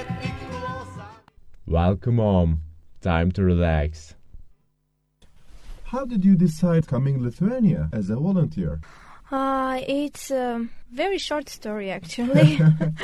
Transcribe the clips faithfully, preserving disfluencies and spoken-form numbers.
Welcome home. Time to relax. How did you decide coming Lithuania as a volunteer? Uh, it's a very short story, actually,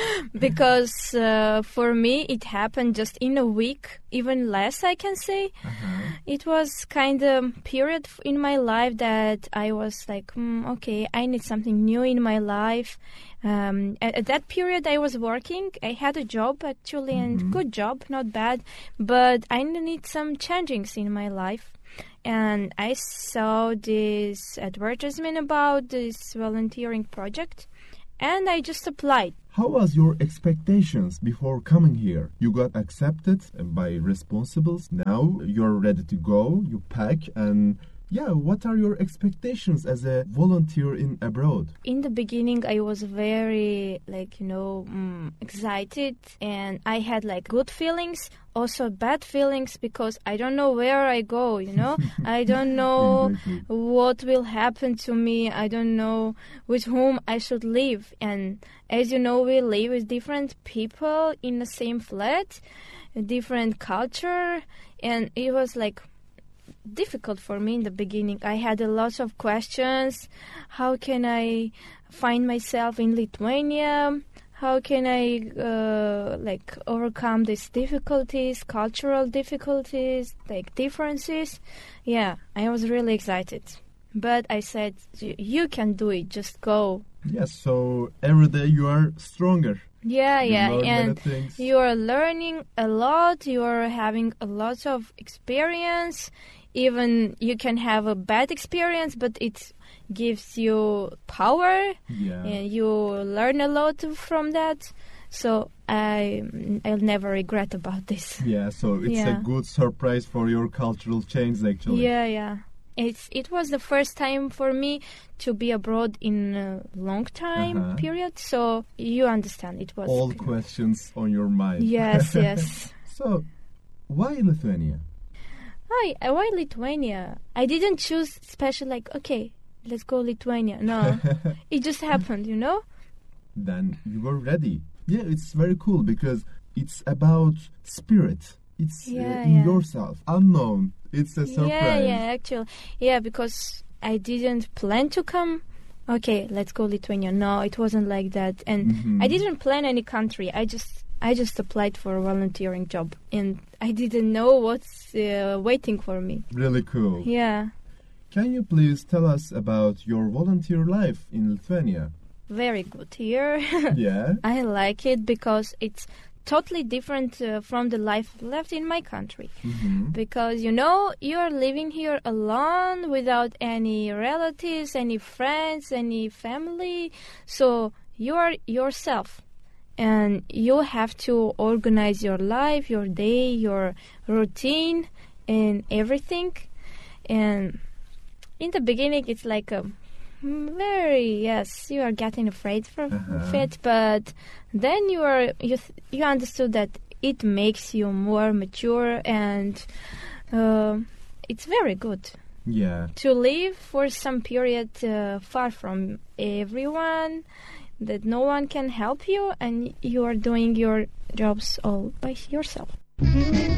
because uh, for me it happened just in a week, even less, I can say. Uh-huh. It was kind of period in my life that I was like, mm, okay, I need something new in my life. Um, at, at that period, I was working. I had a job, actually, and Mm-hmm. good job, not bad. But I need some changings in my life. And I saw this advertisement about this volunteering project, and I just applied. How was your expectations before coming here? You got accepted by responsibles. Now you're ready to go. You pack and yeah, what are your expectations as a volunteer in abroad? In the beginning, I was very, like, you know, um, excited, and I had, like, good feelings, also bad feelings, because I don't know where I go, you know? I don't know Exactly. what will happen to me. I don't know with whom I should live. And as you know, we live with different people in the same flat, a different culture, and it was, like, difficult for me in the beginning. I had a lot of questions. How can I find myself in Lithuania? How can I uh, like overcome these difficulties, cultural difficulties, like differences? Yeah, I was really excited. But I said, you can do it, just go. Yes, so every day you are stronger. Yeah, You yeah, learn many and things. you are learning a lot. You are having a lot of experience. Even you can have a bad experience, but it gives you power, Yeah. and you learn a lot from that. So I, I'll never regret about this. Yeah, so it's Yeah. a good surprise for your cultural change actually. Yeah, yeah. It's it was the first time for me to be abroad in a long time Uh-huh. period. So you understand, it was All kind of- questions on your mind. Yes, yes. So, why Lithuania? Hi, uh, why Lithuania? I didn't choose special, like, okay, let's go Lithuania. No, it just happened, you know? Then you were ready. Yeah, it's very cool because it's about spirit. It's uh, Yeah, in yeah. yourself, unknown. It's a surprise. Yeah, yeah, actually. Yeah, because I didn't plan to come. Okay, let's go Lithuania. No, it wasn't like that. And Mhm. I didn't plan any country. I just I just applied for a volunteering job. And I didn't know what's uh, waiting for me. Really cool. Yeah, Can you please tell us about your volunteer life in Lithuania? very good here. Yeah. I like it because it's totally different uh, from the life left in my country. Mhm. Because, you know, you are living here alone without any relatives, any friends, any family. So you are yourself. And you have to organize your life, your day, your routine, and everything. And in the beginning, it's like a very, yes, you are getting afraid from Uh-huh. it, but then you are you th- you understood that it makes you more mature, and uh, it's very good Yeah. to live for some period uh, far from everyone, that no one can help you, and you are doing your jobs all by yourself.